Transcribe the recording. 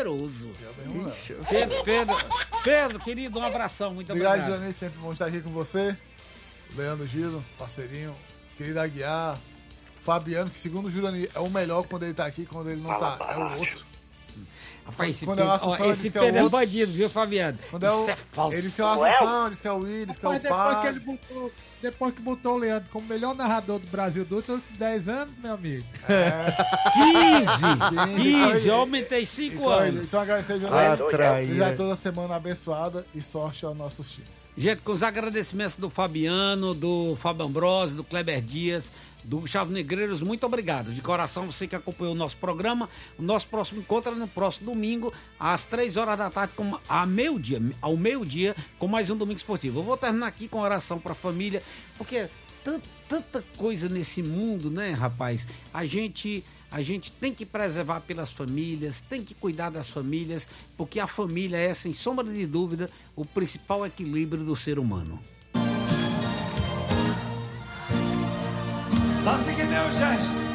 poderoso. Pedro, querido, um abração, muito obrigado. Obrigado, Juranir, sempre bom estar aqui com você. Leandro Gilo, parceirinho, querido Aguiar, Fabiano, que segundo o Juranir é o melhor quando ele tá aqui, quando ele não tá, é o outro. Rapaz, esse Pedro é bandido, viu, Fabiano? Isso é falso. Ele quer o Assunção, eles querem o Willis, quer o Pai. Depois que botou o Leandro como melhor narrador do Brasil dos últimos 10 anos, meu amigo. 15, eu aumentei 5 anos. Então agradecer, Juranir. Já toda semana abençoada e sorte aos nossos times. Gente, com os agradecimentos do Fabiano, do Fábio Ambrosio, do Kleber Dias, do Gustavo Negreiros, muito obrigado. De coração, você que acompanhou o nosso programa. O nosso próximo encontro é no próximo domingo, às 3h da tarde, ao meio-dia, com mais um Domingo Esportivo. Eu vou terminar aqui com oração para a família, porque tanta coisa nesse mundo, né, rapaz? A gente tem que preservar pelas famílias, tem que cuidar das famílias, porque a família é, sem sombra de dúvida, o principal equilíbrio do ser humano. Só seguir meu gesto.